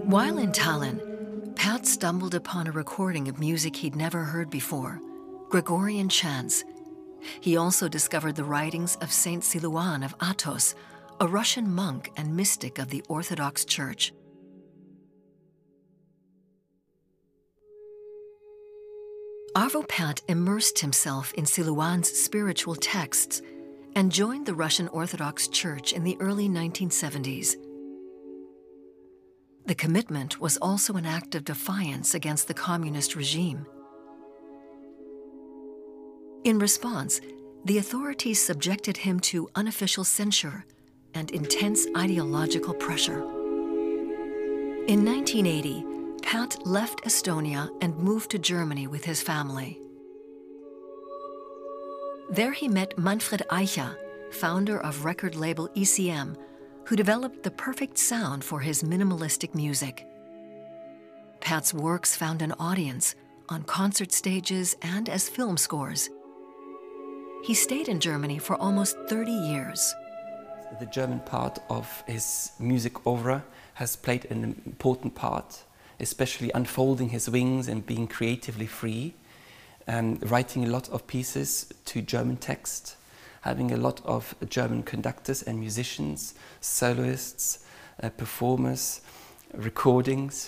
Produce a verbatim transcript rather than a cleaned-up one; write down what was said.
While in Tallinn, Pat stumbled upon a recording of music he'd never heard before, Gregorian chants. He also discovered the writings of Saint Silouan of Athos, a Russian monk and mystic of the Orthodox Church. Arvo Pärt immersed himself in Silouan's spiritual texts and joined the Russian Orthodox Church in the early nineteen seventies. The commitment was also an act of defiance against the communist regime. In response, the authorities subjected him to unofficial censure and intense ideological pressure. In nineteen eighty, Pärt left Estonia and moved to Germany with his family. There he met Manfred Eicher, founder of record label E C M, who developed the perfect sound for his minimalistic music. Pärt's works found an audience on concert stages and as film scores. He stayed in Germany for almost thirty years. The German part of his music oeuvre has played an important part, especially unfolding his wings and being creatively free, um, writing a lot of pieces to German text, having a lot of German conductors and musicians, soloists, uh, performers, recordings.